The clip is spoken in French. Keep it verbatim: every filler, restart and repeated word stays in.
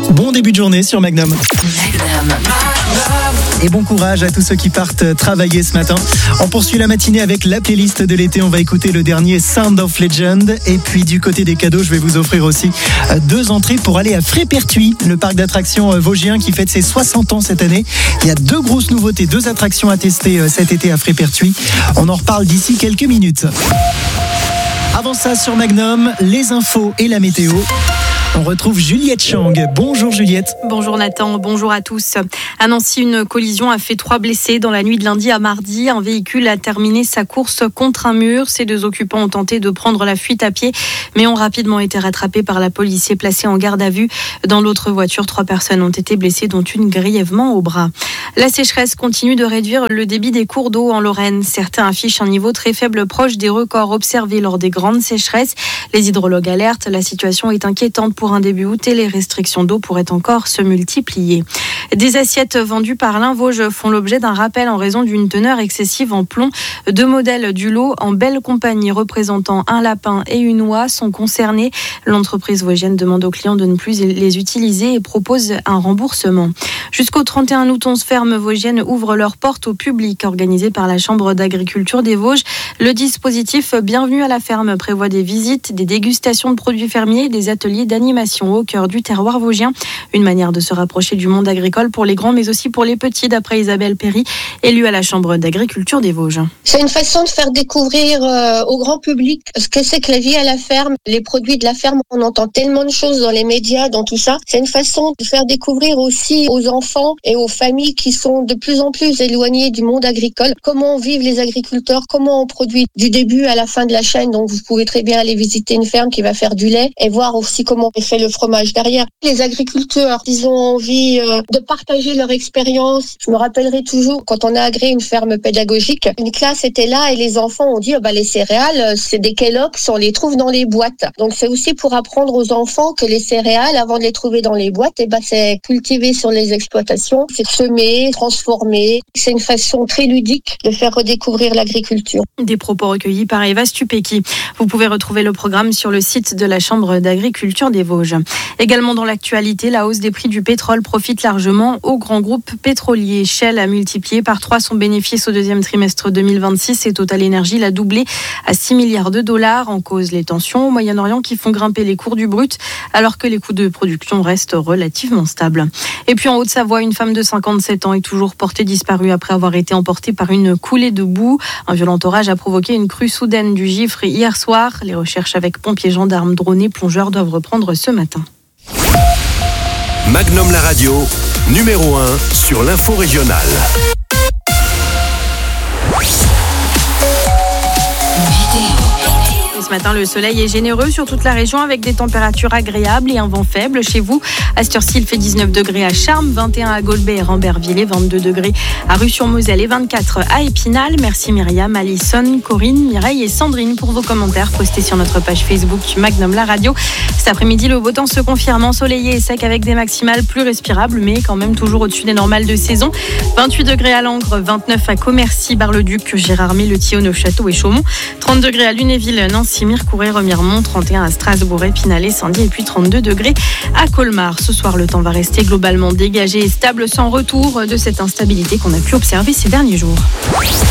Bon début de journée sur Magnum. Et bon courage à tous ceux qui partent travailler ce matin. On poursuit la matinée avec la playlist de l'été. On va écouter le dernier Sound of Legend. Et puis du côté des cadeaux, je vais vous offrir aussi deux entrées pour aller à Frépertuis, le parc d'attractions vosgien qui fête ses soixante ans cette année. Il y a deux grosses nouveautés, deux attractions à tester cet été à Frépertuis. On en reparle d'ici quelques minutes. Avant ça, sur Magnum, les infos et la météo. On retrouve Juliette Chang. Bonjour Juliette. Bonjour Nathan, bonjour à tous. À Nancy, une collision a fait trois blessés dans la nuit de lundi à mardi. Un véhicule a terminé sa course contre un mur. Ces deux occupants ont tenté de prendre la fuite à pied, mais ont rapidement été rattrapés par la police et placés en garde à vue. Dans l'autre voiture, trois personnes ont été blessées, dont une grièvement au bras. La sécheresse continue de réduire le débit des cours d'eau en Lorraine. Certains affichent un niveau très faible proche des records observés lors des grandes sécheresses. Les hydrologues alertent, la situation est inquiétante pour un début août et les restrictions d'eau pourraient encore se multiplier. Des assiettes vendues par Lin Vosges font l'objet d'un rappel en raison d'une teneur excessive en plomb. Deux modèles du lot en belle compagnie représentant un lapin et une oie sont concernés. L'entreprise vosgienne demande aux clients de ne plus les utiliser et propose un remboursement. Jusqu'au trente et un août, onze fermes vosgiennes ouvrent leurs portes au public, organisé par la Chambre d'agriculture des Vosges. Le dispositif Bienvenue à la ferme prévoit des visites, des dégustations de produits fermiers et des ateliers d'animation au cœur du terroir vosgien. Une manière de se rapprocher du monde agricole pour les grands, mais aussi pour les petits, d'après Isabelle Perry, élue à la Chambre d'agriculture des Vosges. C'est une façon de faire découvrir euh, au grand public ce que c'est que la vie à la ferme, les produits de la ferme. On entend tellement de choses dans les médias, dans tout ça. C'est une façon de faire découvrir aussi aux enfants et aux familles qui sont de plus en plus éloignées du monde agricole comment vivent les agriculteurs, comment on produit du début à la fin de la chaîne. Donc vous pouvez très bien aller visiter une ferme qui va faire du lait et voir aussi comment est fait le fromage derrière. Les agriculteurs, ils ont envie euh, de partager leur expérience. Je me rappellerai toujours quand on a agréé une ferme pédagogique, une classe était là et les enfants ont dit oh bah les céréales, c'est des Kellogg's, on les trouve dans les boîtes. Donc c'est aussi pour apprendre aux enfants que les céréales, avant de les trouver dans les boîtes, et bah c'est cultiver sur les exploitations, c'est semer, transformer. C'est une façon très ludique de faire redécouvrir l'agriculture. Des propos recueillis par Eva Stupeki. Vous pouvez retrouver le programme sur le site de la Chambre d'agriculture des Vosges. Également dans l'actualité, la hausse des prix du pétrole profite largement aux grands groupes pétroliers. Shell a multiplié par trois son bénéfice au deuxième trimestre deux mille vingt-six et Total Energy l'a doublé à six milliards de dollars. En cause, les tensions au Moyen-Orient qui font grimper les cours du brut alors que les coûts de production restent relativement stables. Et puis en Haute-Savoie, une femme de cinquante-sept ans est toujours portée disparue après avoir été emportée par une coulée de boue. Un violent orage a provoqué une crue soudaine du Gifre hier soir. Les recherches avec pompiers, gendarmes, drones et plongeurs doivent reprendre ce matin. Magnum la radio, numéro un sur l'info régionale. Ce matin, le soleil est généreux sur toute la région avec des températures agréables et un vent faible. Chez vous, à cette heure-ci, il fait dix-neuf degrés à Charmes, vingt et un à Golbet et Rambervillers, vingt-deux degrés à Rue-sur-Moselle et vingt-quatre à Épinal. Merci Myriam, Alison, Corinne, Mireille et Sandrine pour vos commentaires postés sur notre page Facebook Magnum la radio. Cet après-midi, le beau temps se confirme ensoleillé et sec avec des maximales plus respirables, mais quand même toujours au-dessus des normales de saison. vingt-huit degrés à Langres, vingt-neuf à Commercy, Bar-le-Duc, Gérardmer, Le Thion, Neufchâteau et Chaumont, trente degrés à Lunéville, Nancy, Mirecourt, Remiremont, trente et un à Strasbourg, Épinal et Saint-Dié et puis trente-deux degrés à Colmar. Ce soir, le temps va rester globalement dégagé et stable sans retour de cette instabilité qu'on a pu observer ces derniers jours.